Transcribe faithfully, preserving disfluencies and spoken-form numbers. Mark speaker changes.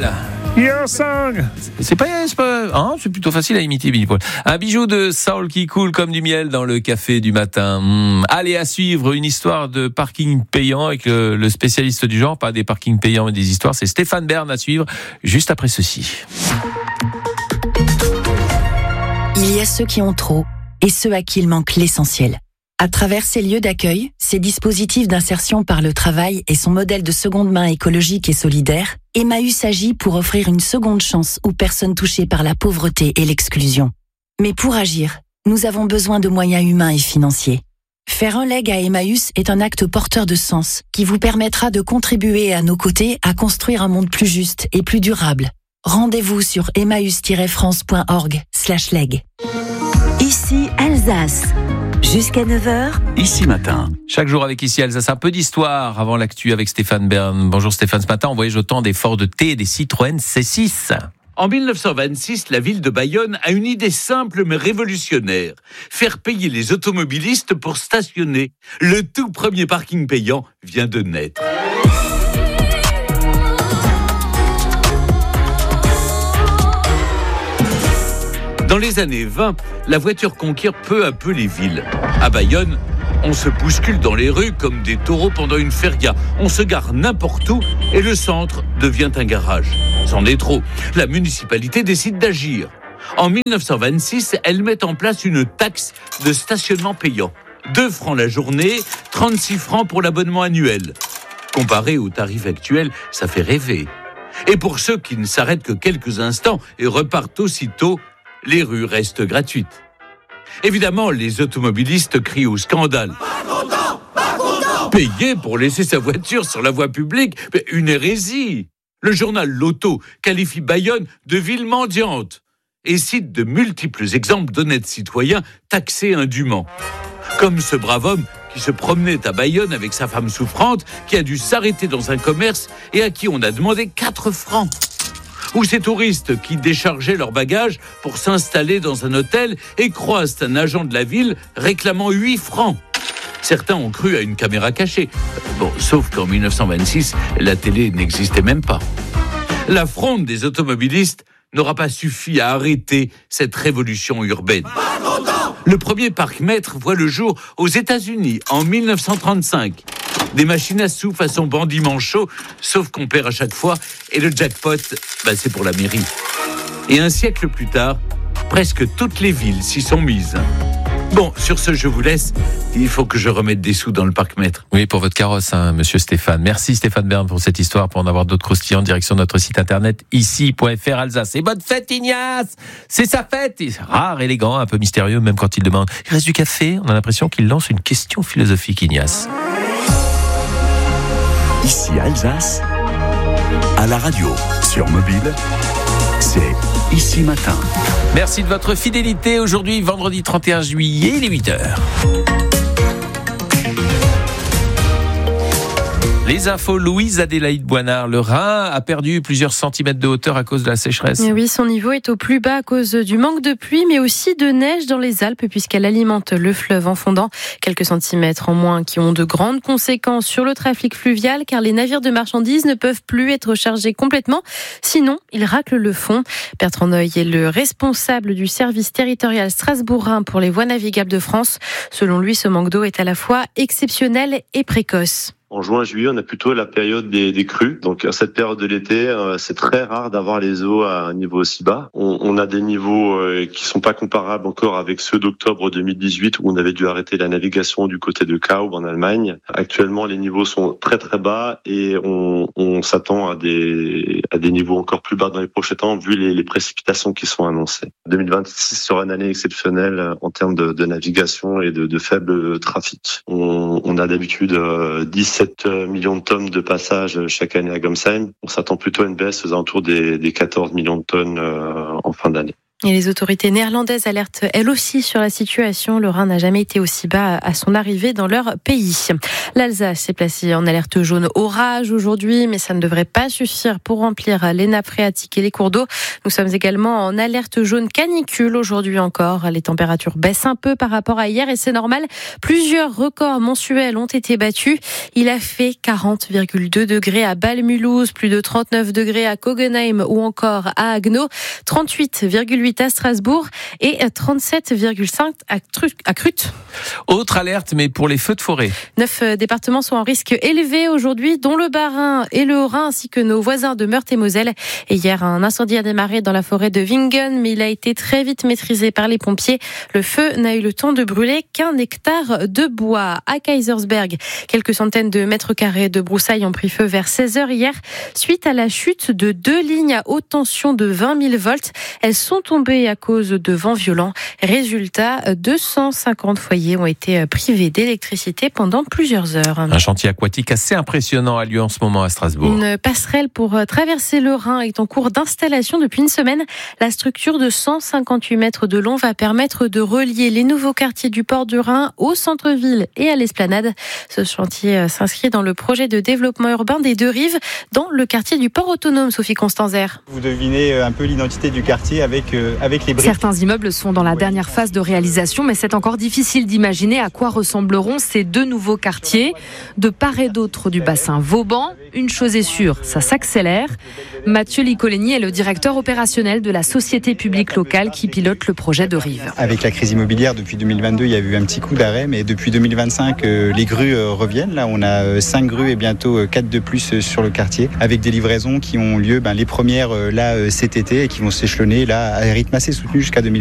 Speaker 1: Paul.
Speaker 2: Your song.
Speaker 1: C'est pas, c'est pas, hein, c'est plutôt facile à imiter, Billy Paul. Un bijou de soul qui coule comme du miel dans le café du matin. Mmh. Allez, à suivre une histoire de parking payant avec le, le spécialiste du genre, pas des parkings payants mais des histoires. C'est Stéphane Bern à suivre juste après ceci.
Speaker 3: Il y a ceux qui ont trop et ceux à qui il manque l'essentiel. À travers ces lieux d'accueil, ces dispositifs d'insertion par le travail et son modèle de seconde main écologique et solidaire, Emmaüs agit pour offrir une seconde chance aux personnes touchées par la pauvreté et l'exclusion. Mais pour agir, nous avons besoin de moyens humains et financiers. Faire un leg à Emmaüs est un acte porteur de sens qui vous permettra de contribuer à nos côtés à construire un monde plus juste et plus durable. Rendez-vous sur emmaüs-france.org slash leg.
Speaker 4: Ici Alsace. Jusqu'à neuf heures,
Speaker 5: Ici Matin.
Speaker 1: Chaque jour avec Ici Alsace, un peu d'histoire avant l'actu avec Stéphane Bern. Bonjour Stéphane, ce matin on voyage au temps des Ford T et des Citroën C six.
Speaker 5: En dix-neuf cent vingt-six, la ville de Bayonne a une idée simple mais révolutionnaire. Faire payer les automobilistes pour stationner. Le tout premier parking payant vient de naître. Dans les années vingt, la voiture conquiert peu à peu les villes. À Bayonne, on se bouscule dans les rues comme des taureaux pendant une feria. On se gare n'importe où et le centre devient un garage. C'en est trop. La municipalité décide d'agir. En dix-neuf cent vingt-six, elle met en place une taxe de stationnement payant. deux francs la journée, trente-six francs pour l'abonnement annuel. Comparé au tarif actuel, ça fait rêver. Et pour ceux qui ne s'arrêtent que quelques instants et repartent aussitôt, les rues restent gratuites. Évidemment, les automobilistes crient au scandale. Pas content, pas content. Payer pour laisser sa voiture sur la voie publique, une hérésie. Le journal L'Auto qualifie Bayonne de ville mendiante et cite de multiples exemples d'honnêtes citoyens taxés indûment. Comme ce brave homme qui se promenait à Bayonne avec sa femme souffrante, qui a dû s'arrêter dans un commerce et à qui on a demandé quatre francs. Ou ces touristes qui déchargeaient leurs bagages pour s'installer dans un hôtel et croisent un agent de la ville réclamant huit francs. Certains ont cru à une caméra cachée. Bon, sauf qu'en dix-neuf cent vingt-six, la télé n'existait même pas. La fronde des automobilistes n'aura pas suffi à arrêter cette révolution urbaine. Le premier parc-mètre voit le jour aux États-Unis en dix-neuf cent trente-cinq. Des machines à sous façon bandit manchot, sauf qu'on perd à chaque fois, et le jackpot, bah c'est pour la mairie. Et un siècle plus tard, presque toutes les villes s'y sont mises. Bon, sur ce, je vous laisse. Il faut que je remette des sous dans le parc-mètre.
Speaker 1: Oui, pour votre carrosse, hein, monsieur Stéphane. Merci Stéphane Bern pour cette histoire. Pour en avoir d'autres croustillants, direction notre site internet ici point f r Alsace. Et bonne fête Ignace. C'est sa fête. Rare, élégant, un peu mystérieux, même quand il demande « Il reste du café ?» On a l'impression qu'il lance une question philosophique, Ignace.
Speaker 2: Ici Alsace, à la radio, sur mobile, c'est Ici Matin.
Speaker 1: Merci de votre fidélité. Aujourd'hui, vendredi trente et un juillet, il est huit heures. Les infos, Louise Adélaïde Boinard. Le Rhin a perdu plusieurs centimètres de hauteur à cause de la sécheresse.
Speaker 6: Et oui, son niveau est au plus bas à cause du manque de pluie, mais aussi de neige dans les Alpes, puisqu'elle alimente le fleuve en fondant. Quelques centimètres en moins qui ont de grandes conséquences sur le trafic fluvial, car les navires de marchandises ne peuvent plus être chargés complètement. Sinon, ils raclent le fond. Bertrand Noy est le responsable du service territorial strasbourgeois pour les voies navigables de France. Selon lui, ce manque d'eau est à la fois exceptionnel et précoce.
Speaker 7: En juin, juillet, on a plutôt la période des, des crues. Donc, à cette période de l'été, euh, c'est très rare d'avoir les eaux à un niveau aussi bas. On, on a des niveaux euh, qui sont pas comparables encore avec ceux d'octobre deux mille dix-huit où on avait dû arrêter la navigation du côté de Kaub en Allemagne. Actuellement, les niveaux sont très très bas et on, on s'attend à des, à des niveaux encore plus bas dans les prochains temps vu les, les précipitations qui sont annoncées. deux mille vingt-six sera une année exceptionnelle en termes de, de navigation et de, de faible trafic. On, on a d'habitude euh, dix-sept millions de tonnes de passage chaque année à Gomsheim. On s'attend plutôt à une baisse aux alentours des, des quatorze millions de tonnes euh, en fin d'année.
Speaker 6: Et les autorités néerlandaises alertent elles aussi sur la situation. Le Rhin n'a jamais été aussi bas à son arrivée dans leur pays. L'Alsace s'est placée en alerte jaune orage aujourd'hui, mais ça ne devrait pas suffire pour remplir les nappes phréatiques et les cours d'eau. Nous sommes également en alerte jaune canicule aujourd'hui encore. Les températures baissent un peu par rapport à hier et c'est normal. Plusieurs records mensuels ont été battus. Il a fait quarante virgule deux degrés à Bâle-Mulhouse, plus de trente-neuf degrés à Kogenheim ou encore à Haguenau, trente-huit virgule huit à Strasbourg et trente-sept virgule cinq à Krut.
Speaker 1: Autre alerte, mais pour les feux de forêt.
Speaker 6: Neuf départements sont en risque élevé aujourd'hui, dont le Bas-Rhin et le Haut-Rhin, ainsi que nos voisins de Meurthe et Moselle. Et hier, un incendie a démarré dans la forêt de Wingen, mais il a été très vite maîtrisé par les pompiers. Le feu n'a eu le temps de brûler qu'un hectare de bois. À Kaisersberg, quelques centaines de mètres carrés de broussailles ont pris feu vers seize heures hier, suite à la chute de deux lignes à haute tension de vingt mille volts. Elles sont tombées à cause de vents violents. Résultat, deux cent cinquante foyers ont été privés d'électricité pendant plusieurs heures.
Speaker 1: Un chantier aquatique assez impressionnant a lieu en ce moment à Strasbourg.
Speaker 6: Une passerelle pour traverser le Rhin est en cours d'installation depuis une semaine. La structure de cent cinquante-huit mètres de long va permettre de relier les nouveaux quartiers du port du Rhin au centre-ville et à l'esplanade. Ce chantier s'inscrit dans le projet de développement urbain des deux rives dans le quartier du port autonome. Sophie Constanzer.
Speaker 8: Vous devinez un peu l'identité du quartier avec, euh, avec les briques.
Speaker 9: Certains immeubles sont dans la dernière phase de réalisation, mais c'est encore difficile d'imaginer à quoi ressembleront ces deux nouveaux quartiers. De part et d'autre du bassin Vauban, une chose est sûre, ça s'accélère. Mathieu Licoleni est le directeur opérationnel de la société publique locale qui pilote le projet de Rive.
Speaker 8: Avec la crise immobilière, depuis deux mille vingt-deux, il y a eu un petit coup d'arrêt, mais depuis deux mille vingt-cinq, euh, les grues euh, reviennent. Là, on a euh, cinq grues et bientôt euh, quatre de plus euh, sur le quartier, avec des livraisons qui ont lieu, ben, les premières euh, là euh, cet été et qui vont s'échelonner là à un rythme assez soutenu jusqu'à deux mille vingt-cinq.